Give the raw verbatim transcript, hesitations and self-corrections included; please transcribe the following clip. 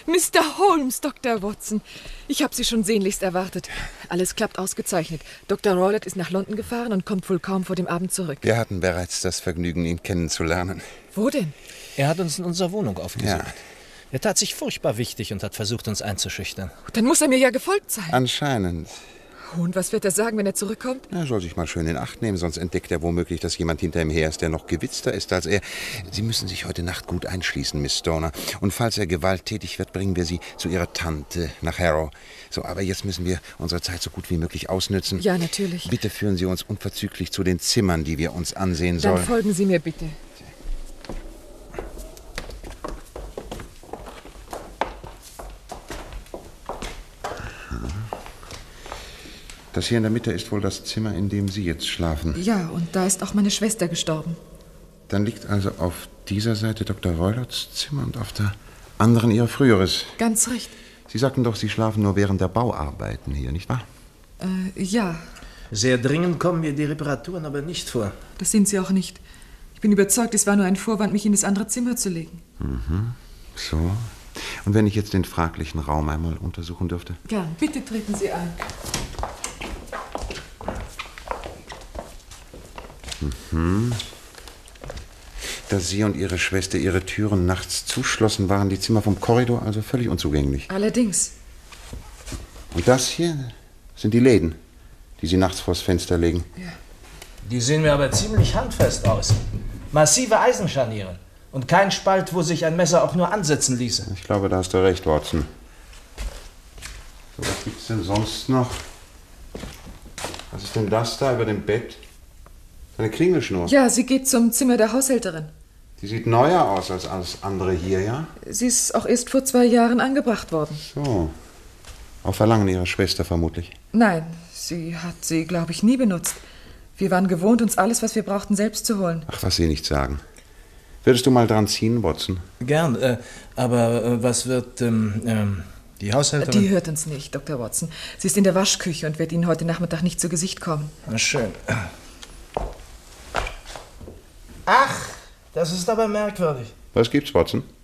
Mister Holmes, Doktor Watson. Ich habe Sie schon sehnlichst erwartet. Alles klappt ausgezeichnet. Doktor Rowlett ist nach London gefahren und kommt wohl kaum vor dem Abend zurück. Wir hatten bereits das Vergnügen, ihn kennenzulernen. Wo denn? Er hat uns in unserer Wohnung aufgesucht. Ja. Er tat sich furchtbar wichtig und hat versucht, uns einzuschüchtern. Dann muss er mir ja gefolgt sein. Anscheinend. Und was wird er sagen, wenn er zurückkommt? Er soll sich mal schön in Acht nehmen, sonst entdeckt er womöglich, dass jemand hinter ihm her ist, der noch gewitzter ist als er. Sie müssen sich heute Nacht gut einschließen, Miss Stoner. Und falls er gewalttätig wird, bringen wir Sie zu Ihrer Tante nach Harrow. So, aber jetzt müssen wir unsere Zeit so gut wie möglich ausnützen. Ja, natürlich. Bitte führen Sie uns unverzüglich zu den Zimmern, die wir uns ansehen sollen. Dann folgen Sie mir bitte. Das hier in der Mitte ist wohl das Zimmer, in dem Sie jetzt schlafen. Ja, und da ist auch meine Schwester gestorben. Dann liegt also auf dieser Seite Doktor Rowletts Zimmer und auf der anderen Ihr früheres. Ganz recht. Sie sagten doch, Sie schlafen nur während der Bauarbeiten hier, nicht wahr? Äh, ja. Sehr dringend kommen mir die Reparaturen aber nicht vor. Das sind sie auch nicht. Ich bin überzeugt, es war nur ein Vorwand, mich in das andere Zimmer zu legen. Mhm. So. Und wenn ich jetzt den fraglichen Raum einmal untersuchen dürfte? Gern. Bitte treten Sie ein. Mhm. Da Sie und Ihre Schwester Ihre Türen nachts zuschlossen, waren die Zimmer vom Korridor also völlig unzugänglich. Allerdings. Und das hier sind die Läden, die Sie nachts vors Fenster legen. Ja. Die sehen mir aber ziemlich handfest aus. Massive Eisenscharniere. Und kein Spalt, wo sich ein Messer auch nur ansetzen ließe. Ich glaube, da hast du recht, Watson. So, was gibt's denn sonst noch? Was ist denn das da über dem Bett? Eine Klingelschnur. Ja, sie geht zum Zimmer der Haushälterin. Die sieht neuer aus als alles andere hier, ja? Sie ist auch erst vor zwei Jahren angebracht worden. So. Auf Verlangen Ihrer Schwester vermutlich. Nein, sie hat sie, glaube ich, nie benutzt. Wir waren gewohnt, uns alles, was wir brauchten, selbst zu holen. Ach, was Sie nicht sagen. Würdest du mal dran ziehen, Watson? Gern, äh, aber äh, was wird ähm, ähm, die Haushälterin? Die hört uns nicht, Doktor Watson. Sie ist in der Waschküche und wird Ihnen heute Nachmittag nicht zu Gesicht kommen. Na schön. Ach, das ist aber merkwürdig. Was gibt's, Watson?